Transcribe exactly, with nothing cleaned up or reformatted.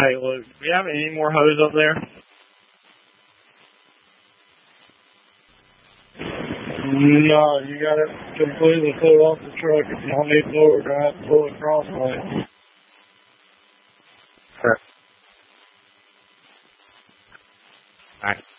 Hey, look, do you have any more hose up there? No, you gotta completely pull it off the truck. If you don't need forward drive, pull it crossway. Okay. Alright.